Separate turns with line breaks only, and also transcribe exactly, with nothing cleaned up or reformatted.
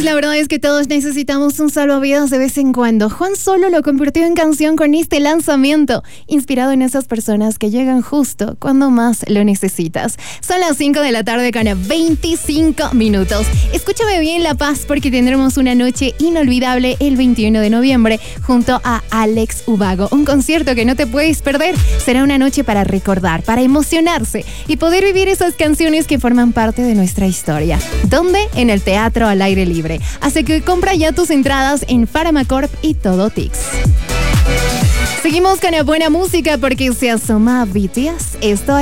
Pues la verdad es que todos necesitamos un salvavidas de vez en cuando. Juan Solo lo convirtió en canción con este lanzamiento, inspirado en esas personas que llegan justo cuando más lo necesitas. Son las cinco de la tarde con veinticinco minutos. Escúchame bien, La Paz, porque tendremos una noche inolvidable el veintiuno de noviembre junto a Alex Ubago. Un concierto que no te puedes perder. Será una noche para recordar, para emocionarse y poder vivir esas canciones que forman parte de nuestra historia. ¿Dónde? En el Teatro al Aire Libre. Así que compra ya tus entradas en Faramacorp y Todo Tix. Seguimos con la buena música porque se asoma B T S. Esto